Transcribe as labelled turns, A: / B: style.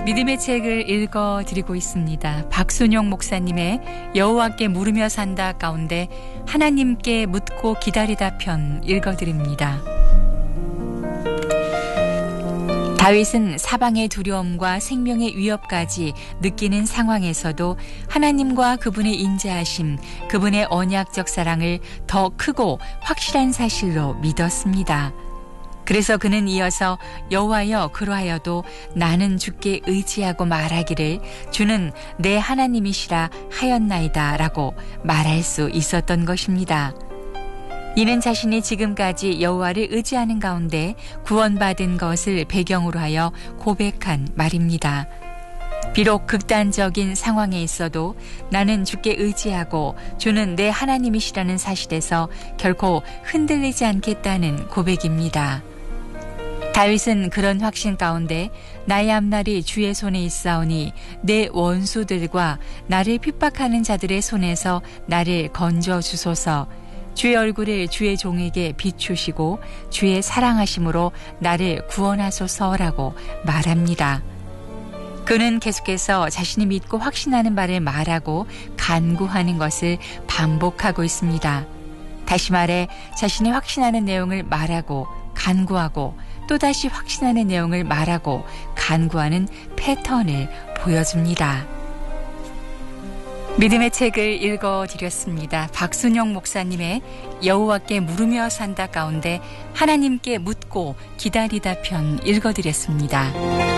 A: 믿음의 책을 읽어드리고 있습니다. 박순용 목사님의 여호와께 물으며 산다 가운데 하나님께 묻고 기다리다 편 읽어드립니다. 다윗은 사방의 두려움과 생명의 위협까지 느끼는 상황에서도 하나님과 그분의 인자하심, 그분의 언약적 사랑을 더 크고 확실한 사실로 믿었습니다. 그래서 그는 이어서 여호와여 그러하여도 나는 주께 의지하고 말하기를 주는 내 하나님이시라 하였나이다 라고 말할 수 있었던 것입니다. 이는 자신이 지금까지 여호와를 의지하는 가운데 구원받은 것을 배경으로 하여 고백한 말입니다. 비록 극단적인 상황에 있어도 나는 주께 의지하고 주는 내 하나님이시라는 사실에서 결코 흔들리지 않겠다는 고백입니다. 다윗은 그런 확신 가운데 나의 앞날이 주의 손에 있사오니 내 원수들과 나를 핍박하는 자들의 손에서 나를 건져 주소서. 주의 얼굴을 주의 종에게 비추시고 주의 사랑하심으로 나를 구원하소서라고 말합니다. 그는 계속해서 자신이 믿고 확신하는 바를 말하고 간구하는 것을 반복하고 있습니다. 다시 말해 자신이 확신하는 내용을 말하고 간구하고 또다시 확신하는 내용을 말하고 간구하는 패턴을 보여줍니다. 믿음의 책을 읽어드렸습니다. 박순용 목사님의 여호와께 물으며 산다 가운데 하나님께 묻고 기다리다 편 읽어드렸습니다.